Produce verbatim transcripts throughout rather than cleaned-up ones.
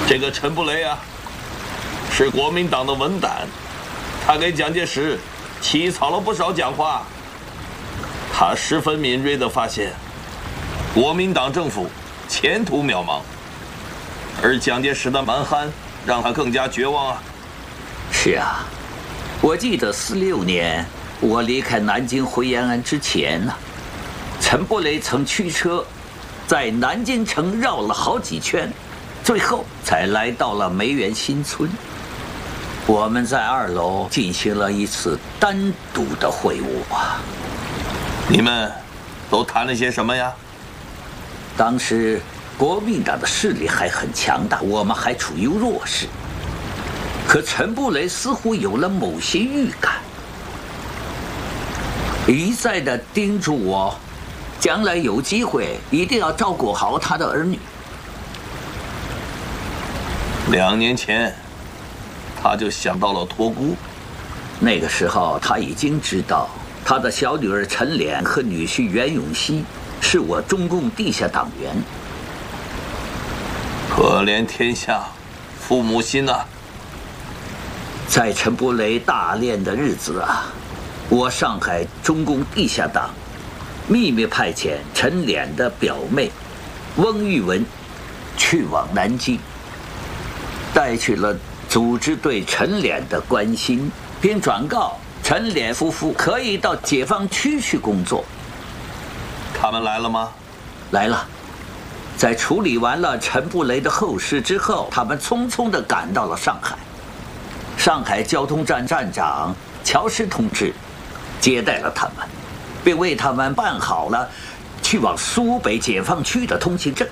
这个陈布雷啊，是国民党的文胆，他给蒋介石起草了不少讲话。他十分敏锐地发现，国民党政府前途渺茫，而蒋介石的蛮横让他更加绝望啊。 是啊，我记得四六年我离开南京回延安之前呢、啊，陈布雷曾驱车在南京城绕了好几圈，最后才来到了梅园新村。我们在二楼进行了一次单独的会晤啊。 你们都谈了些什么呀？ 当时国民党的势力还很强大，我们还处于弱势。可陈布雷似乎有了某些预感，一再地叮嘱我，将来有机会一定要照顾好他的儿女。 两年前，他就想到了托孤。 那个时候，他已经知道他的小女儿陈琏和女婿袁永熙是我中共地下党员。 可怜天下父母心啊！ 在陈布雷大练的日子啊，我上海中共地下党秘密派遣陈琏的表妹翁玉文去往南京，带去了组织对陈琏的关心，并转告陈琏夫妇可以到解放区去工作。 他们来了吗？ 来了。在处理完了陈布雷的后事之后，他们匆匆地赶到了上海。上海交通站站长乔石同志接待了他们，并为他们办好了去往苏北解放区的通行证。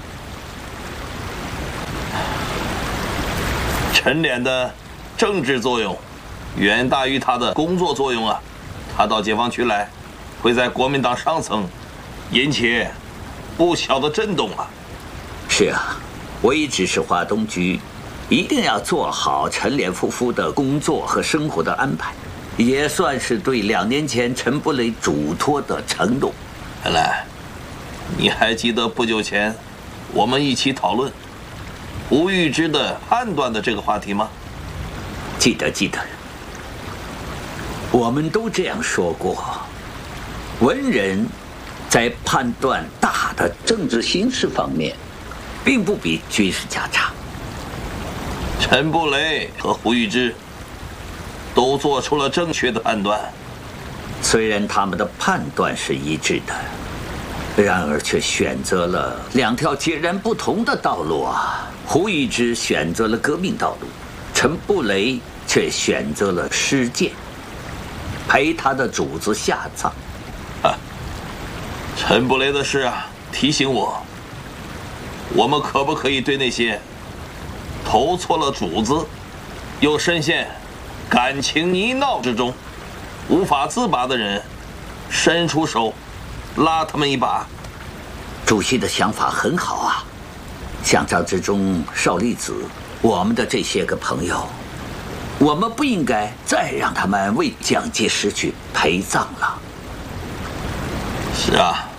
陈琏的政治作用远大于他的工作作用啊！他到解放区来，会在国民党上层引起不小的震动啊！ 是啊，我已指示华东局一定要做好陈琏夫妇的工作和生活的安排，也算是对两年前陈布雷嘱托的承诺。 原来，你还记得不久前我们一起讨论胡玉芝的判断的这个话题吗？ 记得记得，我们都这样说过，文人在判断大的政治形势方面，并不比军事家差。 陈布雷和胡玉芝都做出了正确的判断， 虽然他们的判断是一致的，然而却选择了两条截然不同的道路啊！胡玉芝选择了革命道路，陈布雷却选择了施剑，陪他的主子下葬。 啊，陈布雷的事啊，提醒我，我们可不可以对那些投错了主子，又深陷感情泥淖之中，无法自拔的人，伸出手，拉他们一把？ 主席的想法很好啊，像张之中、邵力子，我们的这些个朋友，我们不应该再让他们为蒋介石去陪葬了。 是啊，